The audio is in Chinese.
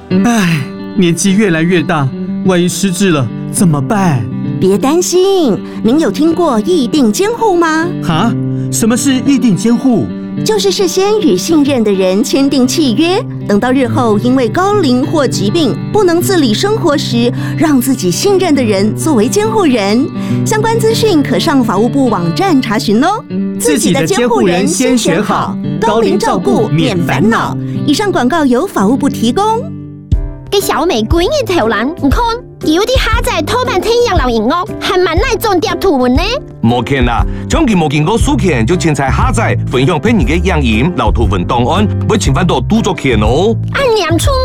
唉，年纪越来越大，万一失智了怎么办？ 别担心，您有听过议定监护吗？ 哈？什么是议定监护？ 就是事先与信任的人签订契约，等到日后因为高龄或疾病不能自理生活时，让自己信任的人作为监护人。相关资讯可上法务部网站查询哦。 自己的监护人先选好，高龄照顾免烦恼。 以上广告由法务部提供。 给小美滚一条人，唔看，有啲下载拖慢天养老银哦，还蛮耐种碟图文呢。 冇见啦，将佢冇经过授权就凊彩下载分享俾人嘅养银老图文档案，要侵犯到著作权哦。 按念出